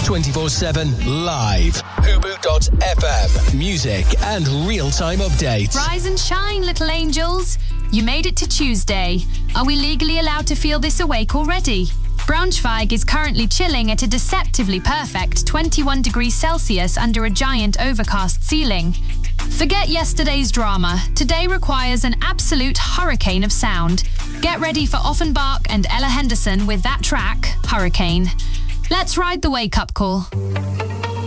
24/7 live. Hubu.fm. Music and real-time updates. Rise and shine, little angels. You made it to Tuesday. Are we legally allowed to feel this awake already? Braunschweig is currently chilling at a deceptively perfect 21 degrees Celsius under a giant overcast ceiling. Forget yesterday's drama. Today requires an absolute hurricane of sound. Get ready for Offenbach and Ella Henderson with that track, Hurricane. Let's ride the wake-up call.